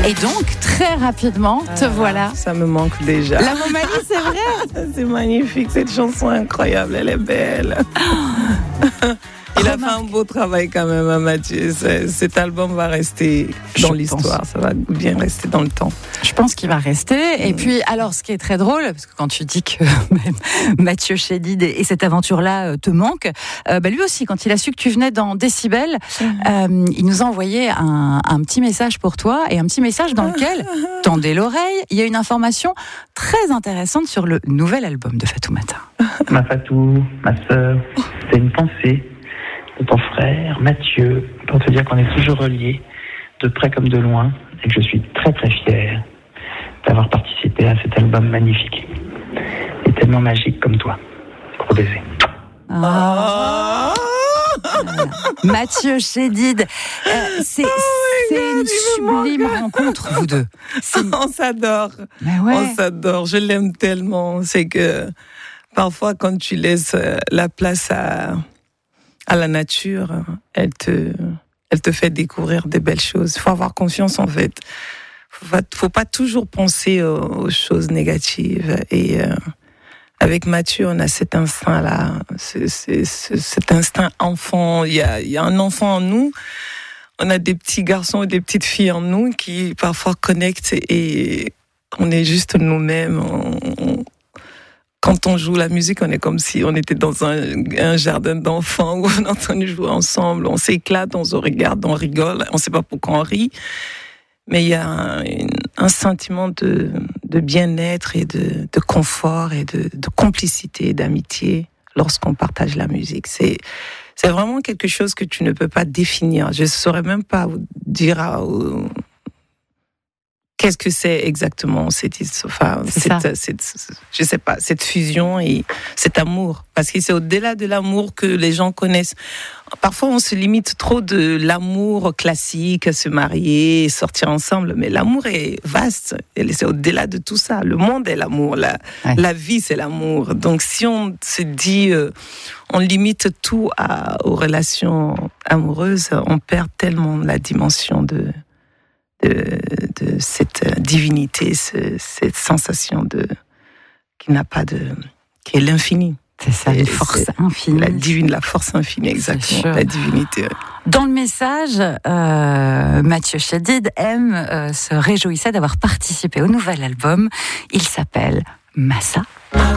Et donc, très rapidement, te voilà. Ça me manque déjà. La Momalie, c'est vrai. C'est magnifique, cette chanson est incroyable, elle est belle. Il a fait un beau travail quand même, hein, Mathieu. Cet album va rester dans l'histoire, ça va bien rester dans le temps. Je pense qu'il va rester. Et puis, alors, ce qui est très drôle, parce que quand tu dis que Mathieu Chédid et cette aventure-là te manquent, lui aussi, quand il a su que tu venais dans Décibel, il nous a envoyé un petit message pour toi, et un petit message dans lequel, tendez l'oreille, il y a une information très intéressante sur le nouvel album de Fatoumata. Ma Fatou, ma sœur, c'est une pensée de ton frère Mathieu, pour te dire qu'on est toujours reliés, de près comme de loin, et que je suis très très fier d'avoir participé à cet album magnifique et tellement magique comme toi. Gros baiser. Voilà. Mathieu Chédid, c'est une sublime rencontre, vous deux. On s'adore. Ouais. On s'adore, je l'aime tellement. C'est que parfois quand tu laisses la place à la nature, elle te fait découvrir des belles choses. Il faut avoir confiance en fait. Faut pas toujours penser aux choses négatives. Et avec Mathieu, on a cet instinct-là, cet instinct enfant. Il y a un enfant en nous. On a des petits garçons et des petites filles en nous qui parfois connectent et on est juste nous-mêmes. Quand on joue la musique, on est comme si on était dans un jardin d'enfants où on est en train de jouer ensemble. On s'éclate, on se regarde, on rigole. On ne sait pas pourquoi on rit. Mais il y a un sentiment de bien-être et de confort et de complicité et d'amitié lorsqu'on partage la musique. C'est vraiment quelque chose que tu ne peux pas définir. Je ne saurais même pas vous dire qu'est-ce que c'est exactement je sais pas, cette fusion et cet amour. Parce que c'est au-delà de l'amour que les gens connaissent. Parfois, on se limite trop de l'amour classique, se marier, sortir ensemble. Mais l'amour est vaste. C'est au-delà de tout ça. Le monde est l'amour. La vie, c'est l'amour. Donc, si on se dit, on limite tout aux relations amoureuses, on perd tellement la dimension de cette divinité, cette sensation qui est l'infini. C'est ça, une force infinie. La force infinie, exactement. La divinité. Dans le message, Mathieu Chédid se réjouissait d'avoir participé au nouvel album. Il s'appelle Massa.